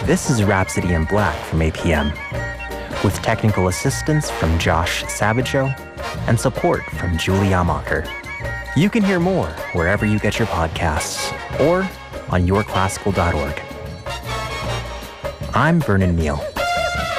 This is Rhapsody in Black from APM, with technical assistance from Josh Sabajo and support from Julie Amacher. You can hear more wherever you get your podcasts or on yourclassical.org. I'm Vernon Neal.